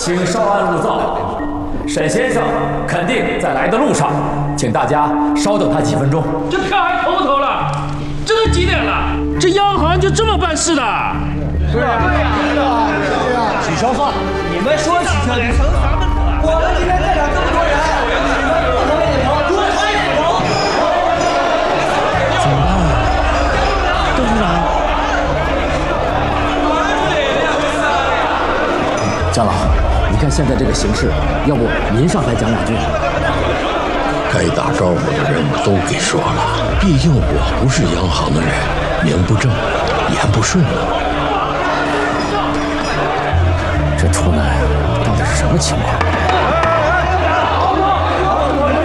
请稍安勿躁，沈先生肯定在来的路上，请大家稍等他几分钟。 这票还投不投了？这都几点了？这央行就这么办事的？ 对呀， 取消算了。 你们说取消就成啥问题了？我们今天在场这么多人，你们不投也得投，不投也得投。 怎么办啊？董事长， 张老，你看现在这个形势，要不您上台讲两句？ 该打招呼的人都给说了，毕竟我不是央行的人，名不正，言不顺啊。 这出纳到底是什么情况？